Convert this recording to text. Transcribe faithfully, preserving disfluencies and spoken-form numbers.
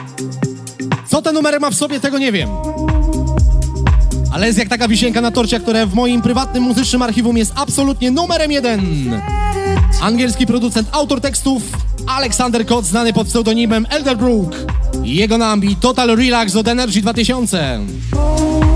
Co ten numerek ma w sobie, tego nie wiem. Ale jest jak taka wisienka na torcie, które w moim prywatnym muzycznym archiwum jest absolutnie numerem jeden. Angielski producent, autor tekstów Aleksander Kot, znany pod pseudonimem Elderbrook. Jego nambi Total Relax od Energy dwa tysiące.